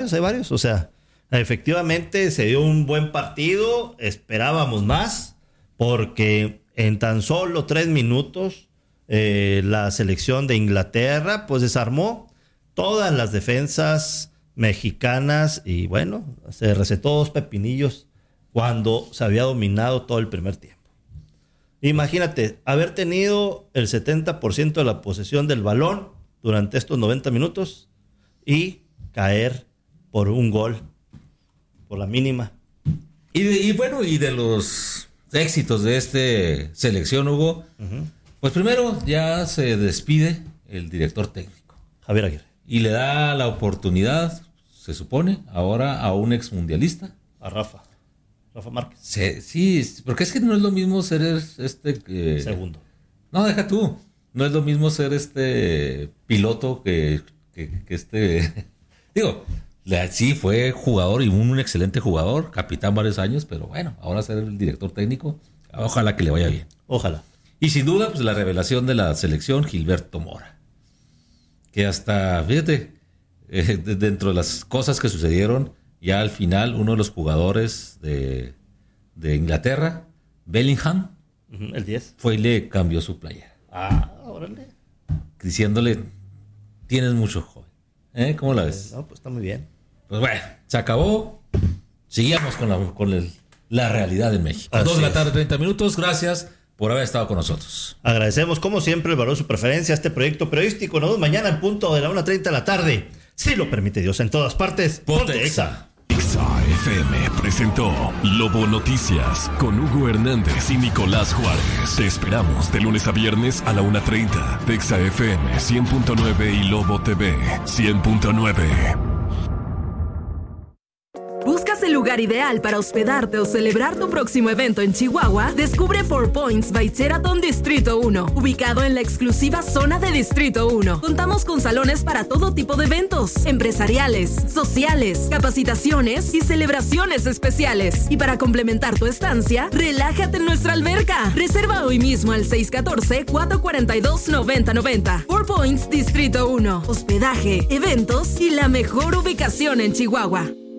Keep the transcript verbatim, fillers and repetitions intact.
varios, hay varios. O sea, efectivamente se dio un buen partido, esperábamos más, porque en tan solo tres minutos eh, la selección de Inglaterra pues desarmó todas las defensas mexicanas y bueno, se recetó dos pepinillos cuando se había dominado todo el primer tiempo. Imagínate, haber tenido el setenta por ciento de la posesión del balón durante estos noventa minutos y caer por un gol, por la mínima. Y, de, y bueno, y de los éxitos de esta selección, Hugo, uh-huh. pues primero ya se despide el director técnico. Javier Aguirre. Y le da la oportunidad, se supone, ahora a un exmundialista. A Rafa. Rafa Márquez. Sí, sí, porque es que no es lo mismo ser este... Eh, Segundo. No, deja tú. No es lo mismo ser este piloto que, que, que este... Digo, sí fue jugador y un, un excelente jugador, capitán varios años, pero bueno, ahora ser el director técnico, ojalá que le vaya bien. Ojalá. Y sin duda, pues la revelación de la selección, Gilberto Mora. Que hasta, fíjate, eh, de, dentro de las cosas que sucedieron, ya al final uno de los jugadores de, de Inglaterra, Bellingham, uh-huh, el diez, fue y le cambió su playera. Ah, órale. Diciéndole, tienes mucho, joven. ¿Eh? ¿Cómo la ves? No, pues está muy bien. Pues bueno, se acabó. Seguimos con la, con el, la realidad de México. Así Dos de la tarde, es. treinta minutos. Gracias por haber estado con nosotros. Agradecemos, como siempre, el valor de su preferencia a este proyecto periodístico. Nos vemos mañana en punto de la una treinta de la tarde. Si lo permite Dios, en todas partes. Ponte Exa. Exa F M presentó Lobo Noticias con Hugo Hernández y Nicolás Juárez. Te esperamos de lunes a viernes a la una treinta. Exa F M cien punto nueve y Lobo T V cien punto nueve. ¿Buscas el lugar ideal para hospedarte o celebrar tu próximo evento en Chihuahua? Descubre Four Points by Sheraton Distrito uno, ubicado en la exclusiva zona de Distrito uno. Contamos con salones para todo tipo de eventos, empresariales, sociales, capacitaciones y celebraciones especiales. Y para complementar tu estancia, relájate en nuestra alberca. Reserva hoy mismo al seis uno cuatro, cuatro cuatro dos, nueve cero nueve cero. Four Points Distrito uno. Hospedaje, eventos y la mejor ubicación en Chihuahua.